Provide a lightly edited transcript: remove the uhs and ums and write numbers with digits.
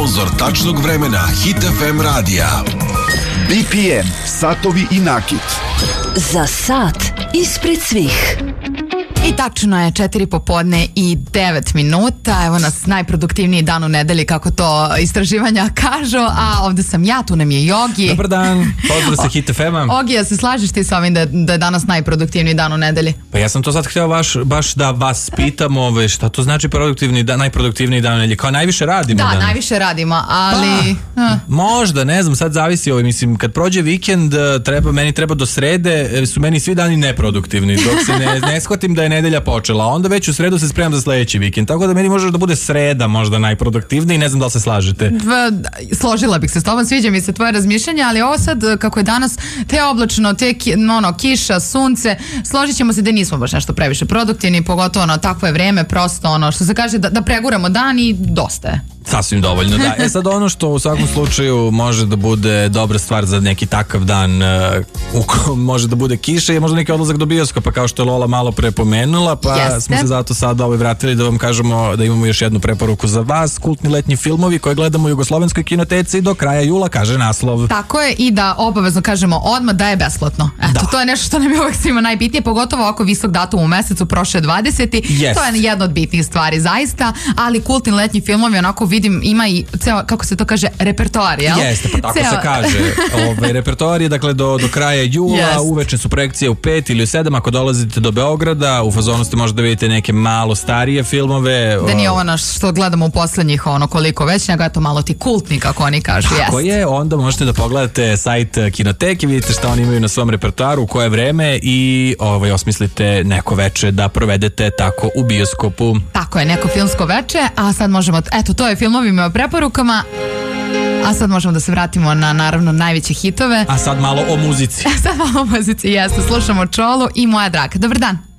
Sponzor tačnog vremena Hit FM radija. BPM, satovi i nakit. Za sat ispred svih. I tačno je 4 popodne i 9 minuta. Evo nas najproduktivniji dan u nedelji, kako to istraživanja kažu. A ovde sam ja, tu nam je Jogi. Dobar dan, pozdrav sa Hit FM-a. Ogi, ja se slažeš ti sa ovim da je danas najproduktivniji dan u nedelji? Pa ja sam to sad htio baš da vas pitam šta to znači najproduktivniji dan u nedelji. Kao najviše radimo da, dan. Najviše radimo, ali... Možda, ne znam, sad zavisi. Mislim, kad prođe vikend, meni treba do srede, su meni svi dani neproduktivni, dok se ne shvatim da je nedelja počela. Onda već u sredu se spremam za sledeći vikend. Tako da meni može da bude sreda možda najproduktivniji. Ne znam da li se slažete. Složila bih se s tobom, sviđa mi se tvoje razmišljanje, ali ovo sad kako je danas te oblačno, kiša, sunce, složit ćemo se da nismo baš nešto previše produktivni, pogotovo takvo je vreme, prosto što se kaže da preguramo dan i dosta je. Sasvim dovoljno, da. Sad ono što u svakom slučaju može da bude dobra stvar za neki takav dan, može da bude kiša i možda neki odlazak do bioskopa, kao što je Lola malo pre pomenula, pa smo se zato sada vratili da vam kažemo da imamo još jednu preporuku za vas. Kultni letnji filmovi koje gledamo u Jugoslovenskoj kinoteci do kraja jula, kaže naslov. Tako je, i da obavezno kažemo odmah da je besplatno. Eto, to je nešto što nam je uvek svima najbitnije, pogotovo oko visok datum u mesecu, prošle 20. To je jedna od bitnih stvari, zaista, ali kultni letnji filmovi, onako vidim, ima i ceo, kako se to kaže, repertoar, jel? Jeste, pa tako se kaže. Repertoar je, dakle, do kraja jula, uveče su projekcije u 5 ili u 7, ako dolazite do Beograda, u fazonu ste možda vidite neke malo starije filmove. Da nije ovo što gledamo u poslednjih koliko već, nego je to malo ti kultni, kako oni kažu. Tako je, onda možete da pogledate sajt Kinoteke, vidite šta oni imaju na svom repertoaru, u koje vreme i osmislite neko veče da provedete tako u bioskopu. Tako je, neko filmsko veče, a sad možemo, eto, to je filmovima preporukama, a sad možemo da se vratimo na, naravno, najveće hitove. A sad malo o muzici. Jeste, slušamo Čolu i Moja draga. Dobar dan.